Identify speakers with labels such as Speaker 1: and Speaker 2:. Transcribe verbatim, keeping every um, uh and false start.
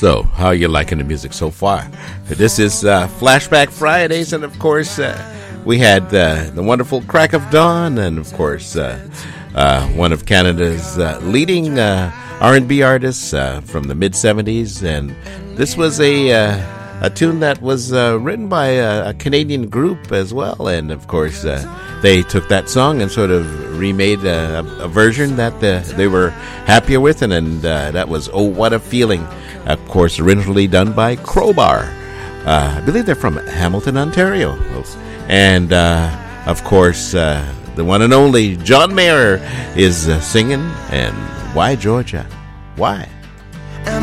Speaker 1: So, how are you liking the music so far? This is uh, Flashback Fridays, and of course, uh, we had uh, the wonderful Crack of Dawn, and of course, uh, uh, one of Canada's uh, leading uh, R and B artists uh, from the mid seventies, and this was a uh, a tune that was uh, written by a, a Canadian group as well, and of course, uh, they took that song and sort of remade a, a version that uh, they were happier with, and, and uh, that was "Oh What a Feeling." Of course, originally done by Crowbar. Uh, I believe they're from Hamilton, Ontario. And, uh, of course, uh, the one and only John Mayer is uh, singing. And why, Georgia? Why?